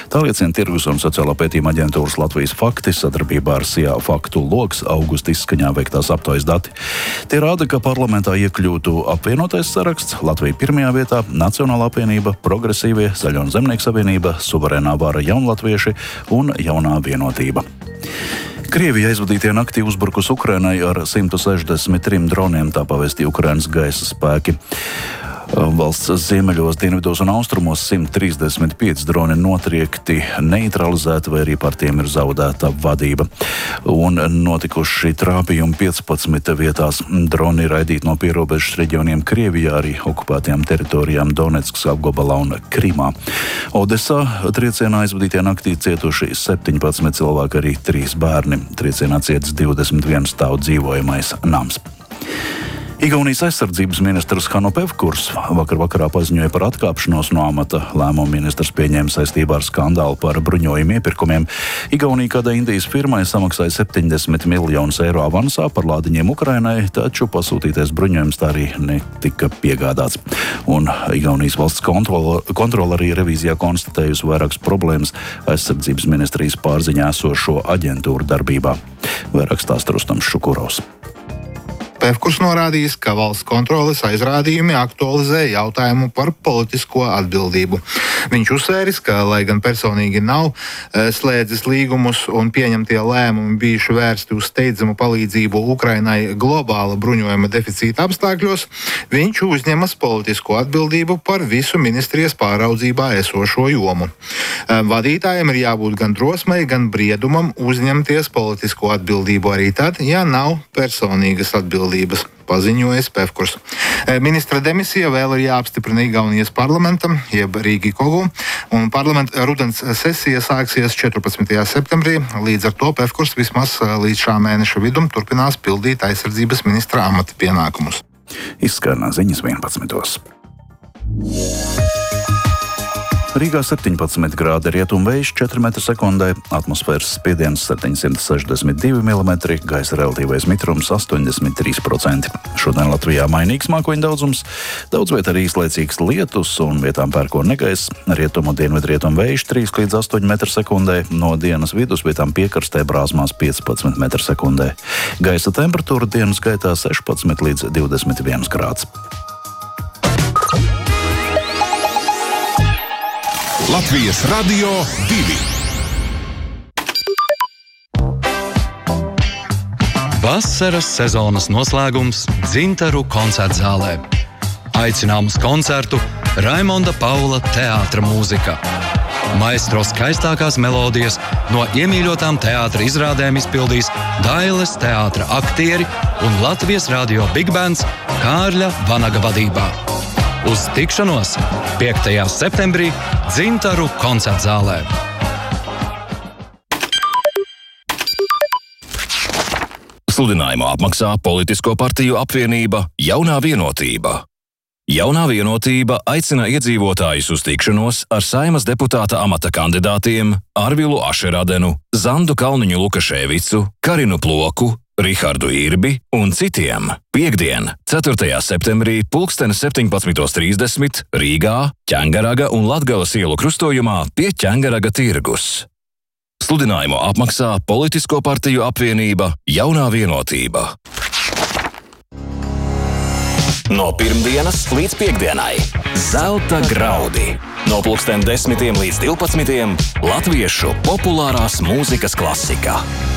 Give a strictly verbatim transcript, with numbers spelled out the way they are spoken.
Tā liecina Tirgus un sociālā pētījuma aģentūras Latvijas fakti sadarbībā ar S I A faktu loks augusta izskaņā veiktās aptaujas dati. Tie rāda, ka parlamentā iekļūtu apvienotais saraksts, Latvija pirmajā vietā, Nacionālā apvienība, Progresīvie, Zaļo un Zemnieku savienība, Suverēnā vara Jaunlatvieši un Jaunā vienotība. Krievija aizvadītie naktī uzbrukus Ukrainai ar simt sešdesmit trim droniem, tā pavēstīja Ukrainas gaisa spēki. Valsts ziemeļos, dienvidos un austrumos simt trīsdesmit pieci droni notriekti, neutralizēti vai arī par tiem ir zaudēta vadība. Un notikuši trāpījumi piecpadsmit vietās. Droni ir raidīti no pierobežas reģioniem Krievijā, arī okupētajām teritorijām Donetskas apgabalā un Krimā. Odesā triecienā aizvadītie naktī cietuši septiņpadsmit cilvēki, arī trīs bērni. Triecienā cietis divdesmit viens stāvu dzīvojamais nams. Igaunijas aizsardzības ministrs Hanno Pevkurs vakar vakarā paziņoja par atkāpšanos no amata. Lēmumu ministrs pieņēma saistībā ar skandālu par bruņojumu iepirkumiem. Igaunija kāda Indijas firmai samaksāja septiņdesmit miljonus eiro avansā par lādiņiem Ukrainai, taču pasūtītais bruņojums tā arī netika piegādāts. Un Igaunijas valsts kontrola, kontrola arī revīzijā konstatējusi vairākas problēmas aizsardzības ministrijas pārziņā esošo aģentūru darbībā. Vairāk stāsta Rustams Šukurovs. Pevkurs norādījis, ka valsts kontroles aizrādījumi aktualizē jautājumu par politisko atbildību. Viņš uzsvēris, ka, lai gan personīgi nav slēdzis līgumus un pieņemtie lēmumi bijuši vērsti uz steidzamu palīdzību Ukrainai globāla bruņojuma deficīta apstākļos, viņš uzņemas politisko atbildību par visu ministrijas pāraudzībā esošo jomu. Vadītājiem ir jābūt gan drosmei, gan briedumam uzņemties politisko atbildību arī tad, ja nav personīgas atbildības. Paziņojas Pevkurs. Ministra demisija vēl ir jāapstiprina Igaunijas parlamentam, jeb Rīgi Kogu, un parlamenta rudens sesija sāksies četrpadsmitajā septembrī. Līdz ar to Pevkurs vismaz līdz šā mēneša vidum turpinās pildīt aizsardzības ministra amata pienākumus. Izskanā ziņas vienpadsmitos. Rīgā septiņpadsmit grādi, rietumvējš četri metri sekundē, atmosfēras spiediens septiņsimt sešdesmit divi milimetri, gaisa relatīvais mitrums astoņdesmit trīs procenti. Šodien Latvijā mainīgs mākoņu daudzums, daudz vietā arī īslaicīgs lietus un vietām pērkona negaiss, rietumu dienvidu rietumvējš trīs līdz astoņi metri sekundē, no dienas vidus vietām piekrastē brāzmās piecpadsmit metri sekundē. Gaisa temperatūra dienas gaitā sešpadsmit līdz divdesmit viens grāds. Latvijas Radio divi. Vasaras sezonas noslēgums Dzintaru koncertzālē. Aicinām uz koncertu Raimonda Paula teātra mūzika. Maestro skaistākās melodijas no iemīļotām teātra izrādēm izpildīs Dailes teātra aktieri un Latvijas Radio Big Bands Kārļa Vanaga vadībā. Uz tikšanos piektajā septembrī Dzintaru koncertzālē. Sludinājumu apmaksā Politisko partiju apvienība Jaunā vienotība. Jaunā vienotība aicina iedzīvotājus uz tikšanos ar Saeimas deputāta amata kandidātiem Arvilu Ašeradenu, Zandu Kalniņu Lukaševicu, Karinu Ploku, Rihardu Irbi un citiem piektdien, ceturtajā septembrī pulksteni septiņpadsmit trīsdesmit Rīgā, Ķengaraga un Latgales ielu krustojumā pie Ķengaraga tirgus. Sludinājumu apmaksā Politisko partiju apvienība Jaunā vienotība. No pirmdienas līdz piekdienai Zelta graudi. No pulksten desmitiem līdz divpadsmitiem latviešu populārās mūzikas klasika.